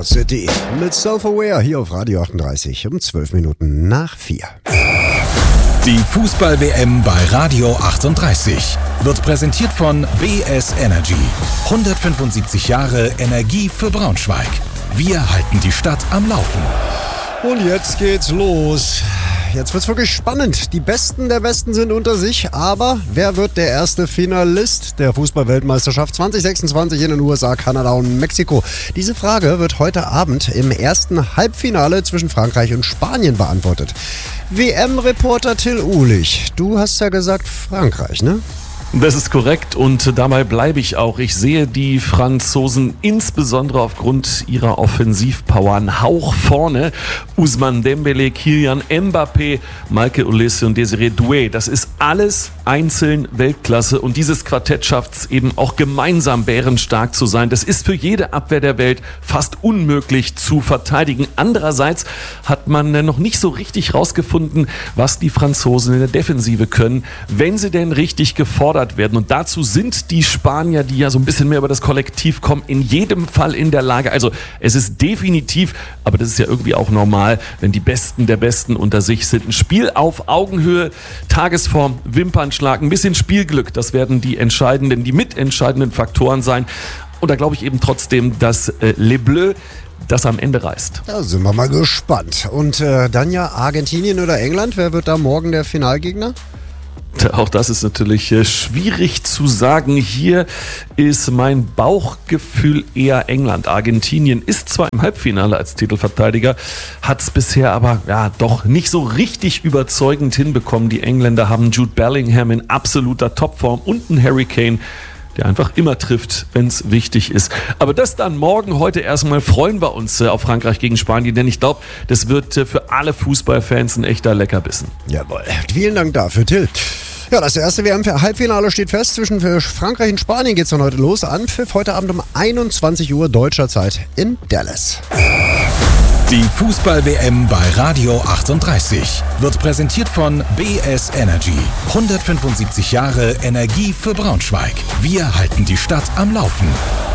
Sport City mit Self-Aware hier auf Radio 38 um 12 Minuten nach 4. Die Fußball-WM bei Radio 38 wird präsentiert von BS Energy. 175 Jahre Energie für Braunschweig. Wir halten die Stadt am Laufen. Und jetzt geht's los. Jetzt wird's wirklich spannend. Die Besten der Besten sind unter sich, aber wer wird der erste Finalist der Fußball-Weltmeisterschaft 2026 in den USA, Kanada und Mexiko? Diese Frage wird heute Abend im ersten Halbfinale zwischen Frankreich und Spanien beantwortet. WM-Reporter Till Uhlich, du hast ja gesagt Frankreich, ne? Das ist korrekt und dabei bleibe ich auch. Ich sehe die Franzosen insbesondere aufgrund ihrer Offensivpower einen Hauch vorne. Ousmane Dembélé, Kylian Mbappé, Michael Olise und Desiré Doué. Das ist alles einzeln Weltklasse und dieses Quartett schafft es eben auch gemeinsam bärenstark zu sein. Das ist für jede Abwehr der Welt fast unmöglich zu verteidigen. Andererseits hat man noch nicht so richtig rausgefunden, was die Franzosen in der Defensive können, wenn sie denn richtig gefordert werden. Und dazu sind die Spanier, die ja so ein bisschen mehr über das Kollektiv kommen, in jedem Fall in der Lage. Also es ist definitiv, aber das ist ja irgendwie auch normal, wenn die Besten der Besten unter sich sind. Ein Spiel auf Augenhöhe, Tagesform, Wimpernschlag, ein bisschen Spielglück. Das werden die mitentscheidenden Faktoren sein. Und da glaube ich eben trotzdem, dass Les Bleus das am Ende reißt. Da sind wir mal gespannt. Und dann ja Argentinien oder England? Wer wird da morgen der Finalgegner? Auch das ist natürlich schwierig zu sagen. Hier ist mein Bauchgefühl eher England. Argentinien ist zwar im Halbfinale als Titelverteidiger, hat es bisher aber doch nicht so richtig überzeugend hinbekommen. Die Engländer haben Jude Bellingham in absoluter Topform und einen Harry Kane, der einfach immer trifft, wenn es wichtig ist. Aber das dann morgen. Heute erstmal freuen wir uns auf Frankreich gegen Spanien, denn ich glaube, das wird für alle Fußballfans ein echter Leckerbissen. Jawohl. Vielen Dank dafür, Till. Ja, das erste WM-Halbfinale steht fest. Zwischen Frankreich und Spanien geht es dann heute los. Anpfiff heute Abend um 21 Uhr deutscher Zeit in Dallas. Die Fußball-WM bei Radio 38 wird präsentiert von BS Energy. 175 Jahre Energie für Braunschweig. Wir halten die Stadt am Laufen.